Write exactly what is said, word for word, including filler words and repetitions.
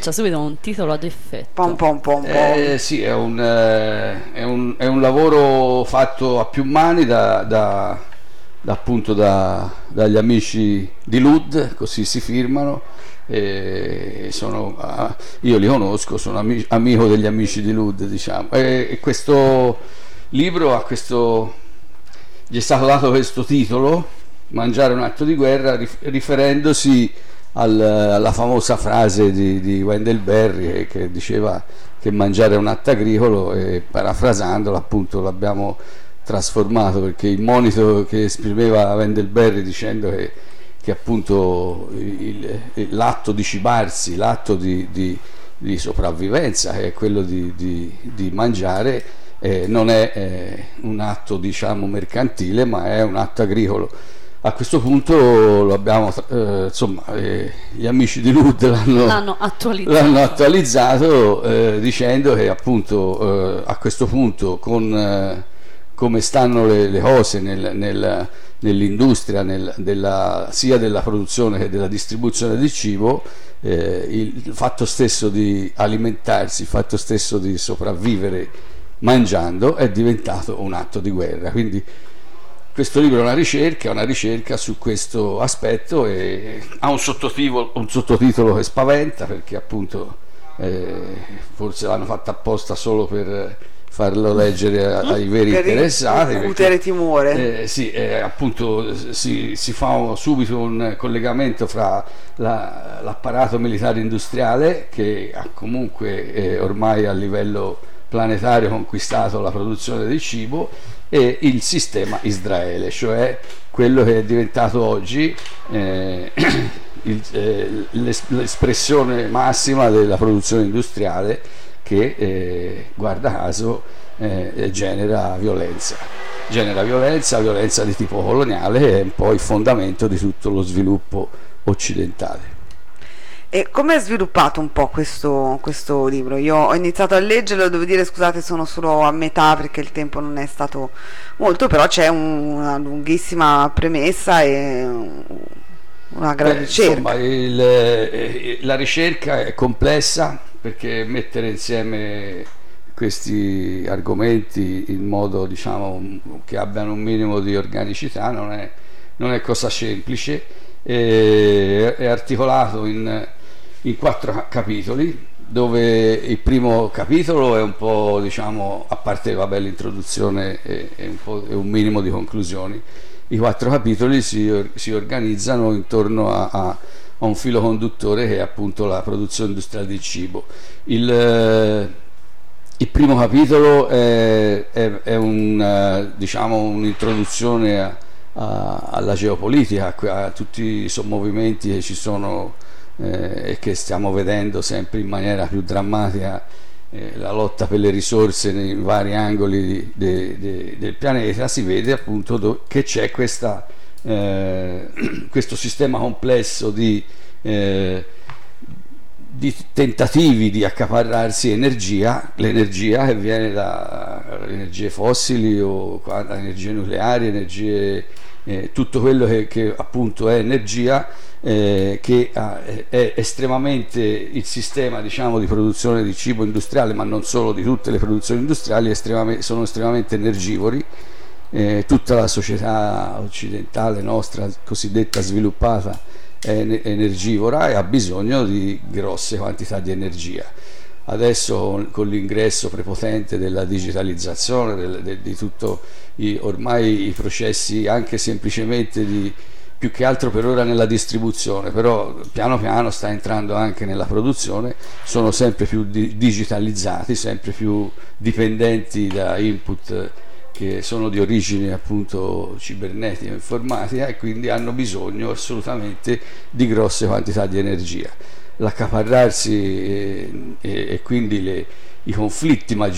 C'è subito un titolo ad effetto. Pom pom pom pom. Eh, sì, è un, eh, è, un, è un lavoro fatto a più mani da, da, da, appunto da, dagli amici di Lud, così si firmano. E sono, ah, io li conosco, sono ami, amico degli amici di Lud, diciamo. E, e questo libro ha questo, gli è stato dato questo titolo, Mangiare un atto di guerra, riferendosi Al, alla famosa frase di, di Wendell Berry che, che diceva che mangiare è un atto agricolo, e parafrasandolo appunto l'abbiamo trasformato, perché il monito che esprimeva Wendell Berry dicendo che, che appunto il, l'atto di cibarsi, l'atto di, di, di sopravvivenza, che è quello di, di, di mangiare, eh, non è eh, un atto diciamo mercantile, ma è un atto agricolo. A questo punto lo abbiamo, eh, insomma, eh, gli amici di Lud l'hanno, l'hanno attualizzato, l'hanno attualizzato eh, dicendo che appunto eh, a questo punto con eh, come stanno le, le cose nel, nel, nell'industria nel, della, sia della produzione che della distribuzione di cibo, eh, il fatto stesso di alimentarsi, il fatto stesso di sopravvivere mangiando è diventato un atto di guerra. Quindi questo libro è una ricerca, una ricerca su questo aspetto, e ha un sottotitolo, un sottotitolo che spaventa, perché appunto eh, forse l'hanno fatta apposta solo per farlo leggere ai veri per interessati, incutere timore. Eh, sì, eh, appunto si, si fa subito un collegamento fra la, l'apparato militare industriale, che ha comunque eh, ormai a livello planetario conquistato la produzione di cibo, e il sistema Israele, cioè quello che è diventato oggi eh, il, eh, l'espressione massima della produzione industriale, che eh, guarda caso eh, genera violenza, genera violenza, violenza di tipo coloniale, che è un po' il fondamento di tutto lo sviluppo occidentale. E come è sviluppato un po' questo, questo libro? Io ho iniziato a leggerlo, devo dire, scusate, sono solo a metà perché il tempo non è stato molto, però c'è un, una lunghissima premessa e una gran Beh, ricerca. Insomma, il, eh, la ricerca è complessa, perché mettere insieme questi argomenti in modo, diciamo, che abbiano un minimo di organicità non è, non è cosa semplice. È, è articolato in in quattro capitoli, dove il primo capitolo è un po', diciamo, a parte vabbè, l'introduzione e, e, un po', e un minimo di conclusioni. I quattro capitoli si, si organizzano intorno a, a, a un filo conduttore, che è appunto la produzione industriale di cibo. Il, il primo capitolo è, è, è un, diciamo, un'introduzione a, a, alla geopolitica, a, a tutti i sommovimenti che ci sono e eh, che stiamo vedendo sempre in maniera più drammatica, eh, la lotta per le risorse nei vari angoli de, de, del pianeta. Si vede appunto do, che c'è questa, eh, questo sistema complesso di, eh, di tentativi di accaparrarsi energia, l'energia che viene da energie fossili o da energie nucleari, energie, eh, tutto quello che, che appunto è energia. Eh, che ah, è estremamente, il sistema, diciamo, di produzione di cibo industriale, ma non solo, di tutte le produzioni industriali, estremamente, sono estremamente energivori. Eh, tutta la società occidentale nostra, cosiddetta sviluppata, è energivora e ha bisogno di grosse quantità di energia. Adesso con l'ingresso prepotente della digitalizzazione, del, de, di tutto i, ormai i processi anche semplicemente di, più che altro per ora nella distribuzione, però piano piano sta entrando anche nella produzione, sono sempre più di, digitalizzati, sempre più dipendenti da input che sono di origine appunto cibernetica, informatica, e quindi hanno bisogno assolutamente di grosse quantità di energia. L'accaparrarsi e, e, e quindi le, i conflitti maggiori